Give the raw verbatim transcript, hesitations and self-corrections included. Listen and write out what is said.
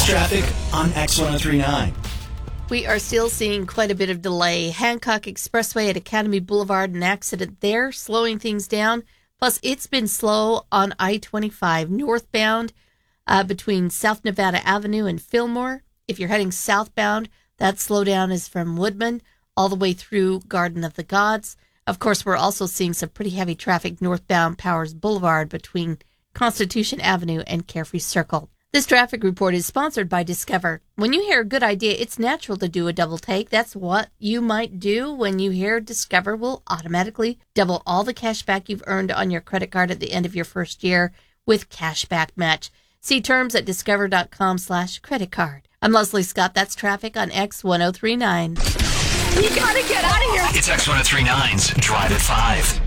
traffic on X ten thirty-nine. We are still seeing quite a bit of delay. Hancock Expressway at Academy Boulevard, an accident there, slowing things down. Plus, it's been slow on I twenty-five northbound uh, between South Nevada Avenue and Fillmore. If you're heading southbound, that slowdown is from Woodman all the way through Garden of the Gods. Of course, we're also seeing some pretty heavy traffic northbound Powers Boulevard between Constitution Avenue and Carefree Circle. This traffic report is sponsored by Discover. When you hear a good idea, it's natural to do a double take. That's what you might do when you hear Discover will automatically double all the cash back you've earned on your credit card at the end of your first year with Cashback Match. See terms at discover.com slash credit card. I'm Leslie Scott. That's traffic on X ten thirty-nine. You gotta get out of here. It's X ten thirty-nine's Drive at five.